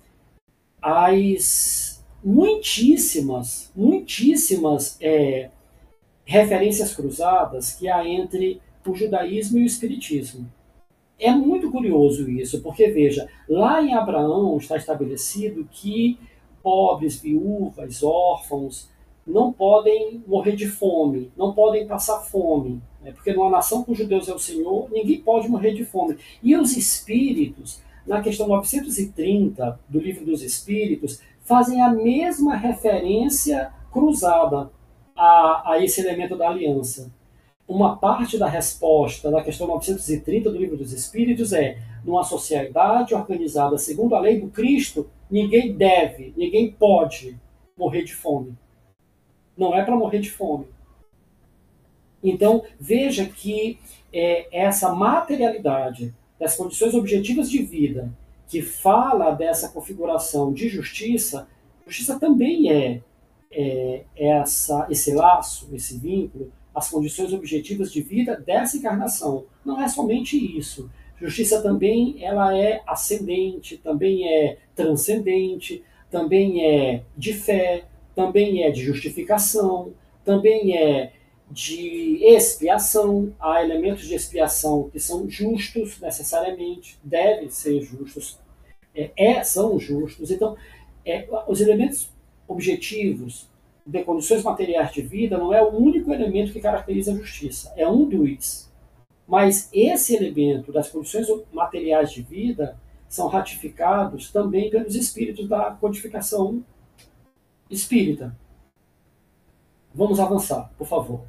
as muitíssimas, muitíssimas é, referências cruzadas que há entre o judaísmo e o espiritismo. É muito curioso isso, porque, veja, lá em Abraão está estabelecido que pobres, viúvas, órfãos não podem morrer de fome, não podem passar fome, né? Porque numa nação cujo Deus é o Senhor, ninguém pode morrer de fome. E os espíritos, na questão novecentos e trinta do Livro dos Espíritos, fazem a mesma referência cruzada a, a esse elemento da aliança. Uma parte da resposta da questão novecentos e trinta do Livro dos Espíritos é: numa sociedade organizada segundo a lei do Cristo, ninguém deve, ninguém pode morrer de fome. Não é para morrer de fome. Então, veja que é, essa materialidade das condições objetivas de vida, que fala dessa configuração de justiça, justiça também é, é essa, esse laço, esse vínculo, as condições objetivas de vida dessa encarnação. Não é somente isso. Justiça também ela é ascendente, também é transcendente, também é de fé, também é de justificação, também é de expiação. Há elementos de expiação que são justos necessariamente, devem ser justos, é, é, são justos. Então, é, os elementos objetivos de condições materiais de vida não é o único elemento que caracteriza a justiça, é um dos. Mas esse elemento das condições materiais de vida são ratificados também pelos espíritos da codificação espírita. Vamos avançar, por favor.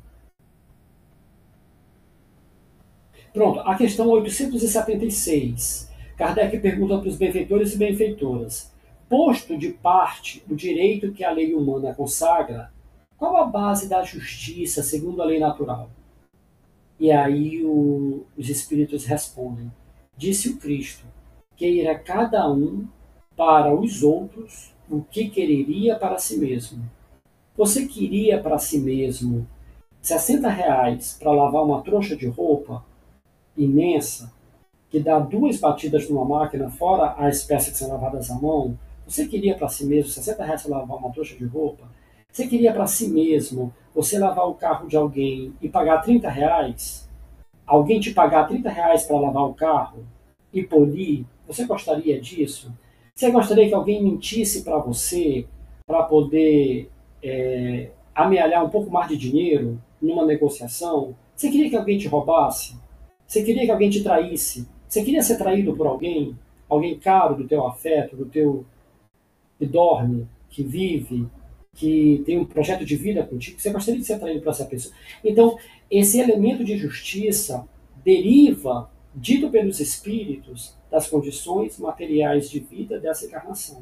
Pronto, a questão oitocentos e setenta e seis. Kardec pergunta para os benfeitores e benfeitoras: posto de parte o direito que a lei humana consagra, qual a base da justiça segundo a lei natural? E aí o, os espíritos respondem: disse o Cristo, queira cada um para os outros o que quereria para si mesmo. Você queria para si mesmo sessenta reais para lavar uma trouxa de roupa imensa, que dá duas batidas numa máquina, fora as peças que são lavadas à mão? Você queria para si mesmo sessenta reais para lavar uma trouxa de roupa? Você queria para si mesmo você lavar o carro de alguém e pagar trinta reais? Alguém te pagar trinta reais para lavar o carro e polir? Você gostaria disso? Você gostaria que alguém mentisse para você para poder é, amealhar um pouco mais de dinheiro numa negociação? Você queria que alguém te roubasse? Você queria que alguém te traísse? Você queria ser traído por alguém? Alguém caro do teu afeto, do teu que dorme, que vive, que tem um projeto de vida contigo? Você gostaria de ser traído por essa pessoa? Então, esse elemento de justiça deriva, dito pelos espíritos, das condições materiais de vida dessa encarnação.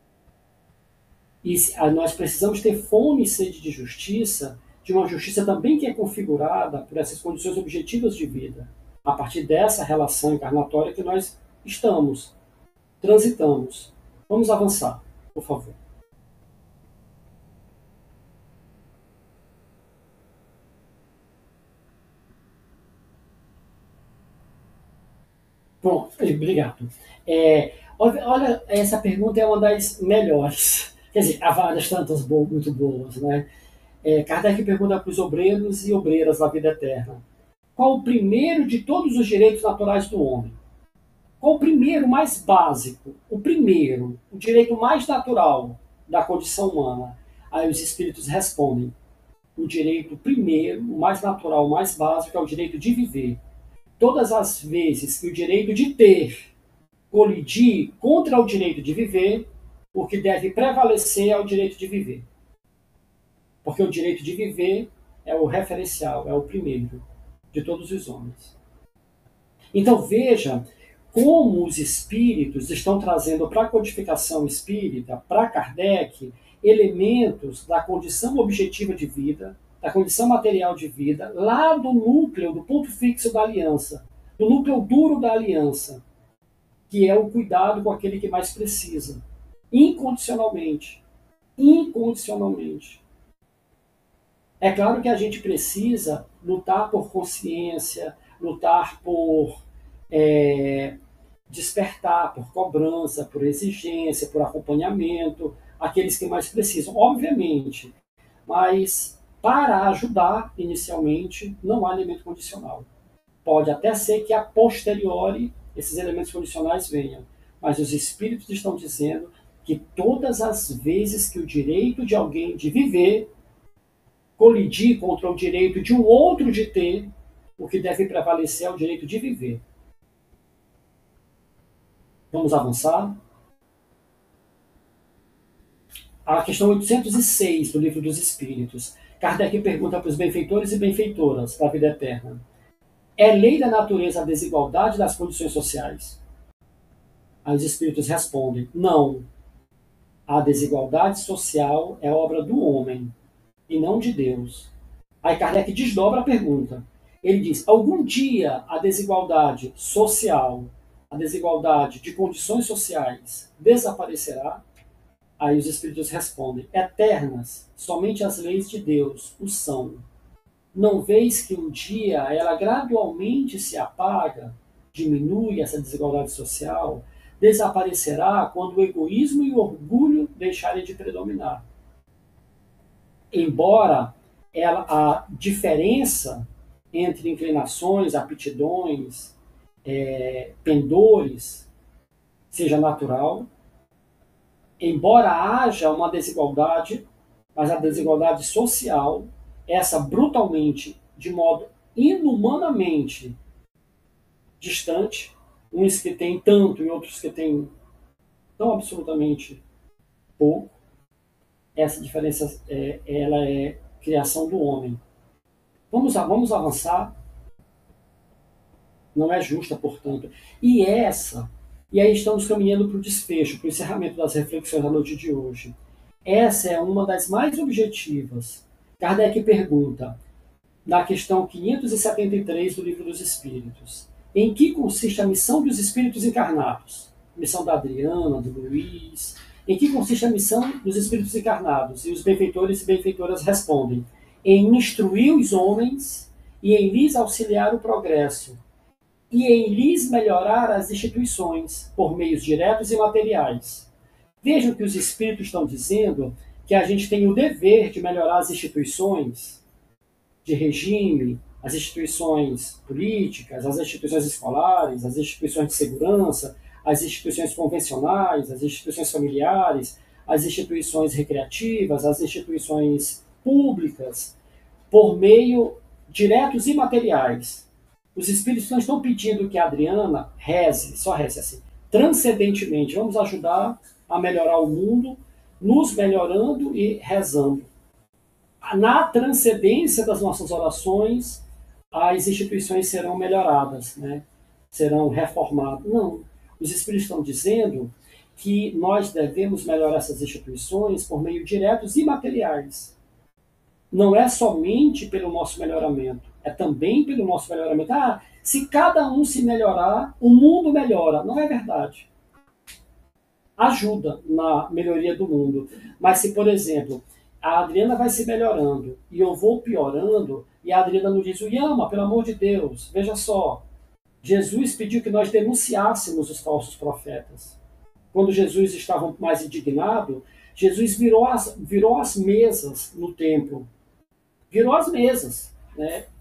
E nós precisamos ter fome e sede de justiça, de uma justiça também que é configurada por essas condições objetivas de vida, a partir dessa relação encarnatória que nós estamos, transitamos. Vamos avançar, por favor. Pronto, obrigado. É, olha, essa pergunta é uma das melhores. Quer dizer, há várias tantas boas, muito boas, né? É, Kardec pergunta para os obreiros e obreiras da vida eterna: qual o primeiro de todos os direitos naturais do homem? Qual o primeiro mais básico? O primeiro, o direito mais natural da condição humana? Aí os espíritos respondem: o direito primeiro, o mais natural, o mais básico é o direito de viver. Todas as vezes que o direito de ter colidir contra o direito de viver, o que deve prevalecer é o direito de viver. Porque o direito de viver é o referencial, é o primeiro de todos os homens. Então veja como os espíritos estão trazendo para a codificação espírita, para Kardec, elementos da condição objetiva de vida, da condição material de vida, lá do núcleo, do ponto fixo da aliança, do núcleo duro da aliança, que é o cuidado com aquele que mais precisa, incondicionalmente. Incondicionalmente. É claro que a gente precisa lutar por consciência, lutar por é, despertar, por cobrança, por exigência, por acompanhamento, aqueles que mais precisam, obviamente. Mas para ajudar, inicialmente, não há elemento condicional. Pode até ser que a posteriori esses elementos condicionais venham, mas os espíritos estão dizendo que todas as vezes que o direito de alguém de viver colidir contra o direito de um outro de ter, o que deve prevalecer é o direito de viver. Vamos avançar? A questão oitocentos e seis do Livro dos Espíritos. Kardec pergunta para os benfeitores e benfeitoras da vida eterna: é lei da natureza a desigualdade das condições sociais? Aí os espíritos respondem: não. A desigualdade social é obra do homem e não de Deus. Aí Kardec desdobra a pergunta. Ele diz: algum dia a desigualdade social, a desigualdade de condições sociais desaparecerá? Aí os espíritos respondem: eternas, somente as leis de Deus o são. Não vês que um dia ela gradualmente se apaga, diminui essa desigualdade social, desaparecerá quando o egoísmo e o orgulho deixarem de predominar. Embora ela, a diferença entre inclinações, aptidões, é, pendores, seja natural, embora haja uma desigualdade, mas a desigualdade social, essa brutalmente, de modo inumanamente distante, uns que têm tanto e outros que têm tão absolutamente pouco, essa diferença é, ela é criação do homem. Vamos, vamos avançar. Não é justa, portanto. E essa, e aí estamos caminhando para o desfecho, para o encerramento das reflexões da noite de hoje. Essa é uma das mais objetivas. Kardec pergunta, na questão quinhentos e setenta e três do Livro dos Espíritos: em que consiste a missão dos espíritos encarnados? Missão da Adriana, do Luiz. Em que consiste a missão dos espíritos encarnados? E os benfeitores e benfeitoras respondem: em instruir os homens e em lhes auxiliar o progresso, e em lhes melhorar as instituições, por meios diretos e materiais. Vejam que os espíritos estão dizendo que a gente tem o dever de melhorar as instituições de regime, as instituições políticas, as instituições escolares, as instituições de segurança, as instituições convencionais, as instituições familiares, as instituições recreativas, as instituições públicas, por meio diretos e materiais. Os espíritos não estão pedindo que a Adriana reze, só reze assim, transcendentemente. Vamos ajudar a melhorar o mundo, nos melhorando e rezando. Na transcendência das nossas orações, as instituições serão melhoradas, né? Serão reformadas. Não. Os espíritos estão dizendo que nós devemos melhorar essas instituições por meio diretos e materiais. Não é somente pelo nosso melhoramento, é também pelo nosso melhoramento. Ah, se cada um se melhorar, o mundo melhora. Não é verdade. Ajuda na melhoria do mundo. Mas se, por exemplo, a Adriana vai se melhorando e eu vou piorando, e a Adriana nos diz: Yama, pelo amor de Deus, veja só, Jesus pediu que nós denunciássemos os falsos profetas. Quando Jesus estava mais indignado, Jesus virou as, virou as mesas no templo. Virou as mesas, né?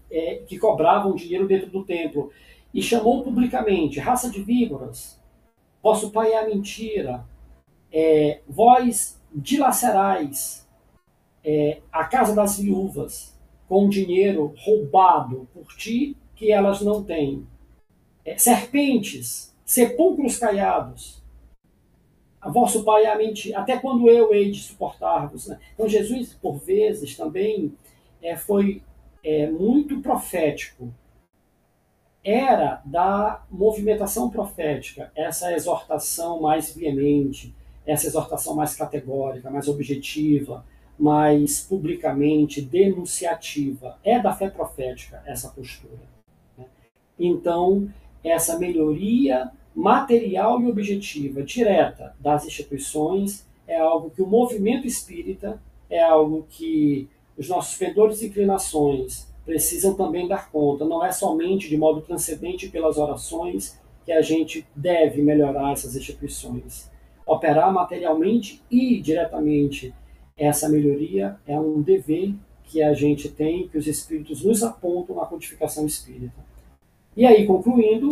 é, que cobravam dinheiro dentro do templo, e chamou publicamente: raça de víboras, vosso pai é a mentira, é, vós dilacerais é, a casa das viúvas com dinheiro roubado por ti que elas não têm. É, serpentes, sepulcros caiados, a vosso pai é a mentira, até quando eu hei de suportar-vos. Né? Então Jesus, por vezes, também é, foi é, muito profético. Era da movimentação profética essa exortação mais veemente, essa exortação mais categórica, mais objetiva, mais publicamente denunciativa. É da fé profética essa postura. Né? Então, essa melhoria material e objetiva, direta das instituições, é algo que o movimento espírita, é algo que os nossos pendores e inclinações precisam também dar conta. Não é somente de modo transcendente pelas orações que a gente deve melhorar essas instituições. Operar materialmente e diretamente essa melhoria é um dever que a gente tem, que os espíritos nos apontam na codificação espírita. E aí, concluindo,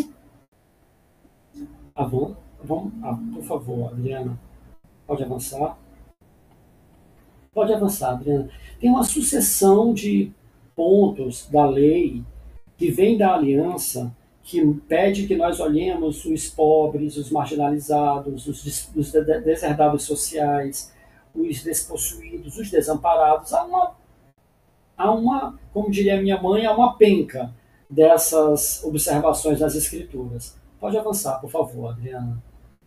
Avan, vamos, ah, por favor, Adriana, pode avançar. Pode avançar, Adriana. Tem uma sucessão de pontos da lei que vem da aliança que pede que nós olhemos os pobres, os marginalizados, os, os deserdados sociais, os despossuídos, os desamparados. Há uma, há uma, como diria minha mãe, há uma penca dessas observações das Escrituras. Pode avançar, por favor, Adriana.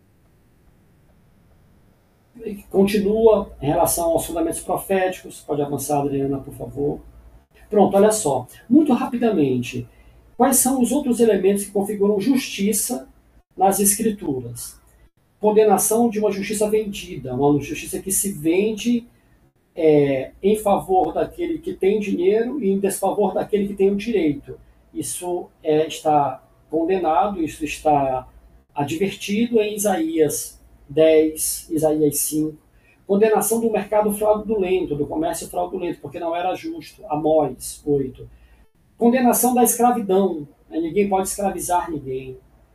Continua em relação aos fundamentos proféticos. Pode avançar, Adriana, por favor. Pronto, olha só. Muito rapidamente, quais são os outros elementos que configuram justiça nas Escrituras? Condenação de uma justiça vendida, uma justiça que se vende é, em favor daquele que tem dinheiro e em desfavor daquele que tem o direito. Isso é, está condenado, isso está advertido em Isaías dez, Isaías cinco. Condenação do mercado fraudulento, do comércio fraudulento, porque não era justo. Amós oito. Condenação da escravidão, né? Ninguém pode escravizar ninguém.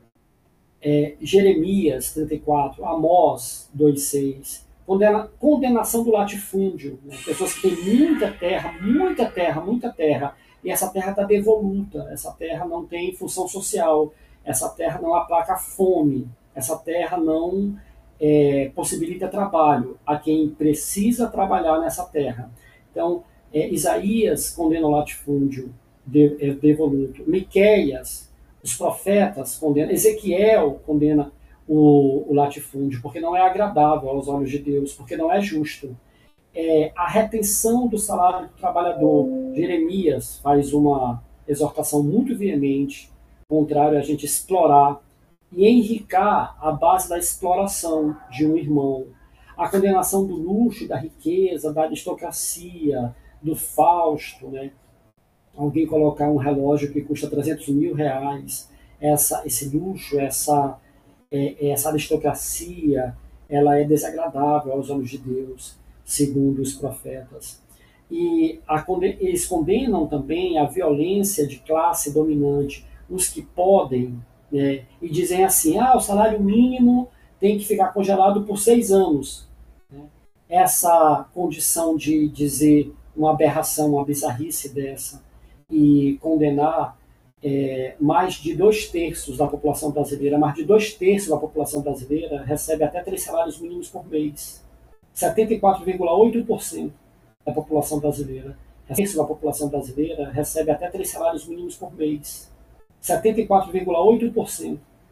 É, Jeremias trinta e quatro, Amós dois seis. Condena, condenação do latifúndio, né? Pessoas que têm muita terra, muita terra, muita terra, e essa terra está devoluta, essa terra não tem função social, essa terra não aplaca a fome, essa terra não é, possibilita trabalho a quem precisa trabalhar nessa terra. Então, é, Isaías condena o latifúndio de, é, devoluto, Miqueias, os profetas condenam, Ezequiel condena o, o latifúndio, porque não é agradável aos olhos de Deus, porque não é justo. É, a retenção do salário do trabalhador. Jeremias faz uma exortação muito veemente, contrário a gente explorar e enricar a base da exploração de um irmão. A condenação do luxo, da riqueza, da aristocracia, do Fausto, né? Alguém colocar um relógio que custa trezentos mil reais, essa, esse luxo, essa, é, essa aristocracia, ela é desagradável aos olhos de Deus, segundo os profetas. E a, eles condenam também a violência de classe dominante, os que podem, né, e dizem assim, ah, o salário mínimo tem que ficar congelado por seis anos. Essa condição de dizer uma aberração, uma bizarrice dessa, e condenar é, mais de dois terços da população brasileira, mais de dois terços da população brasileira recebe até três salários mínimos por mês. setenta e quatro vírgula oito por cento da população brasileira, terço da população brasileira recebe até três salários mínimos por mês. setenta e quatro vírgula oito por cento.